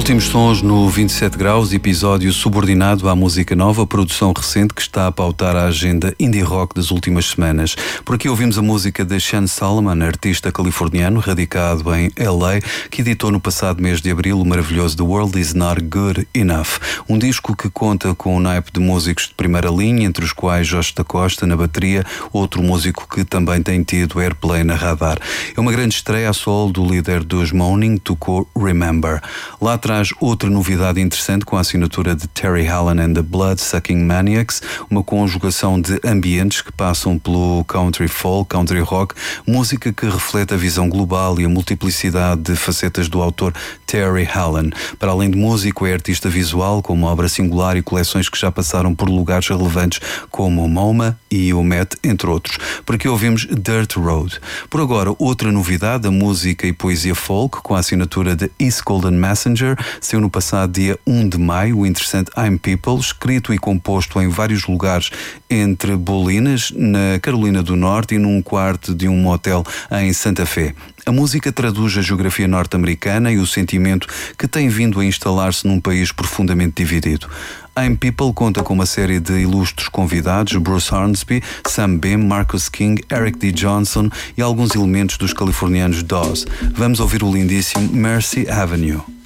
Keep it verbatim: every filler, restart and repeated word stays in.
Últimos sons no vinte e sete graus, episódio subordinado à música nova, produção recente que está a pautar a agenda indie rock das últimas semanas. Por aqui ouvimos a música de Sean Solomon, artista californiano radicado em L A, que editou no passado mês de abril o maravilhoso The World Is Not Good Enough, um disco que conta com um naipe de músicos de primeira linha, entre os quais Jorge da Costa na bateria, outro músico que também tem tido airplay na radar. É uma grande estreia a solo do líder dos Moaning to Remember. Lá traz outra novidade interessante com a assinatura de Terry Allen and the Blood-Sucking Maniacs, uma conjugação de ambientes que passam pelo country folk, country rock, música que reflete a visão global e a multiplicidade de facetas do autor Terry Allen. Para além de músico, é artista visual, com uma obra singular e coleções que já passaram por lugares relevantes como o MoMA e o Met, entre outros. Por aqui ouvimos Dirt Road. Por agora, outra novidade, a música e poesia folk, com a assinatura de East Golden Messenger, saiu no passado dia um de maio o interessante I'm People, escrito e composto em vários lugares entre Bolinas, na Carolina do Norte, e num quarto de um motel em Santa Fé. A música traduz a geografia norte-americana e o sentimento que tem vindo a instalar-se num país profundamente dividido. I'm People conta com uma série de ilustres convidados, Bruce Hornsby, Sam Bim, Marcus King, Eric D. Johnson e alguns elementos dos californianos Dawes. Vamos ouvir o lindíssimo Mercy Avenue.